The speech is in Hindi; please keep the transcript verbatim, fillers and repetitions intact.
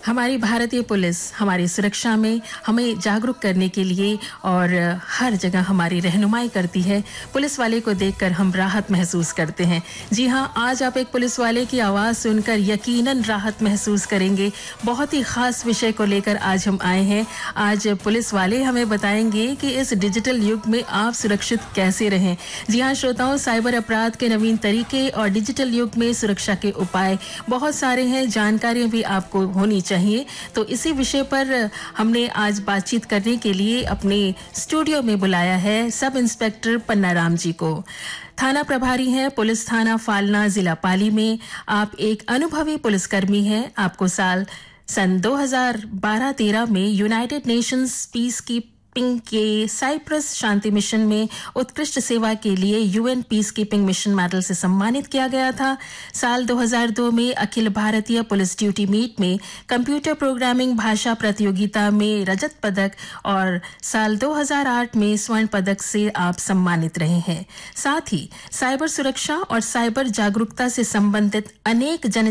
हमारी भारतीय पुलिस हमारी सुरक्षा में हमें जागरूक करने के लिए और हर जगह हमारी रहनुमाई करती है। पुलिस वाले को देखकर हम राहत महसूस करते हैं। जी हां, आज आप एक पुलिस वाले की आवाज़ सुनकर यकीनन राहत महसूस करेंगे। बहुत ही खास विषय को लेकर आज हम आए हैं। आज पुलिस वाले हमें बताएंगे कि इस डिजिटल युग में आप सुरक्षित कैसे रहें। जी हां श्रोताओं, साइबर अपराध के नवीन तरीके और डिजिटल युग में सुरक्षा के उपाय बहुत सारे हैं। जानकारी भी आपको होनी चाहिए। चाहिए तो इसी विषय पर हमने आज बातचीत करने के लिए अपने स्टूडियो में बुलाया है सब इंस्पेक्टर पन्नाराम जी को। थाना प्रभारी हैं पुलिस थाना फालना, जिला पाली में। आप एक अनुभवी पुलिसकर्मी हैं। आपको साल सन दो हज़ार बारह तेरह में यूनाइटेड नेशंस पीस की पिंग के साइप्रस शांति मिशन में उत्कृष्ट सेवा के लिए UN peace keeping mission medal से सम्मानित किया गया था। साल दो हज़ार दो में Akhil Bharatiya police duty meet में कंप्यूटर प्रोग्रामिंग भाषा प्रतियोगिता में रजत पदक और साल दो हज़ार आठ में स्वर्ण पदक से आप सम्मानित रहे हैं। साथ ही साइबर सुरक्षा और साइबर जागरूकता से संबंधित अनेक जन